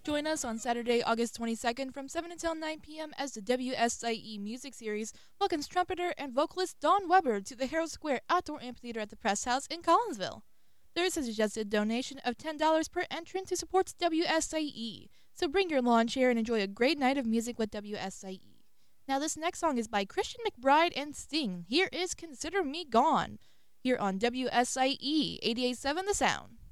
Join us on Saturday, August 22nd from 7 until 9 p.m. as the WSIE Music Series welcomes trumpeter and vocalist Dawn Weber to the Herald Square Outdoor Amphitheater at the Press House in Collinsville. There is a suggested donation of $10 per entrant who supports WSIE, so bring your lawn chair and enjoy a great night of music with WSIE. Now this next song is by Christian McBride and Sting. Here is Consider Me Gone, here on WSIE 88.7 The Sound.